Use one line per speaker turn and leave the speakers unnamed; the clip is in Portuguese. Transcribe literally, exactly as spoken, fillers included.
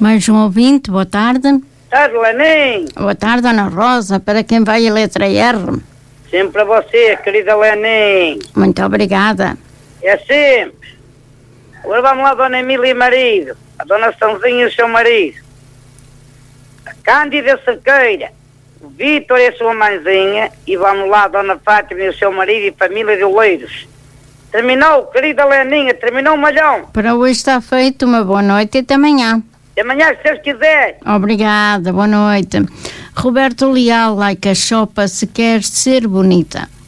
Mais um ouvinte, boa tarde.
Tarde, Lenin.
Boa tarde, Ana Rosa, para quem vai a letra R.
Sempre para você, querida Lenin.
Muito obrigada.
É sempre. Agora vamos lá, Dona Emília e marido. A Dona Sãozinha e o seu marido. A Cândida Cerqueira. O Vítor e a sua mãezinha. E vamos lá, Dona Fátima e o seu marido e família de Oleiros. Terminou, querida Leninha, terminou o malhão.
Para hoje está feito, uma boa noite e até amanhã.
Até amanhã, se Deus quiser.
Obrigada, boa noite. Roberto Leal, like a chopa, se quer ser bonita.